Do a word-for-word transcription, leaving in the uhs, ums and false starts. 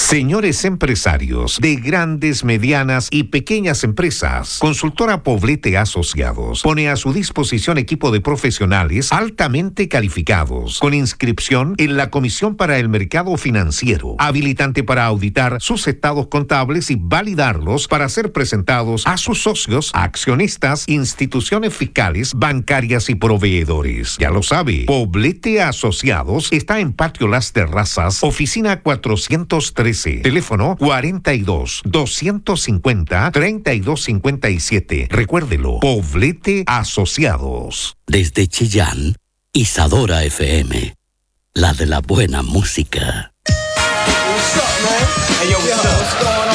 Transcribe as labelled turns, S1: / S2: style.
S1: Señores empresarios de grandes, medianas y pequeñas empresas, Consultora Poblete Asociados pone a su disposición equipo de profesionales altamente calificados, con inscripción en la Comisión para el Mercado Financiero, habilitante para auditar sus estados contables y validarlos para ser presentados a sus socios, accionistas, instituciones fiscales, bancarias y proveedores. Ya lo sabe, Poblete Asociados está en Patio Las Terrazas, oficina cuatrocientos trece, teléfono cuarenta y dos, doscientos cincuenta, treinta y dos cincuenta y siete. Recuérdelo, Poblete Asociados.
S2: Desde Chillán, Isadora F M, la de la buena música.
S3: What's up, man? Hey, yo, what's up? What's going on?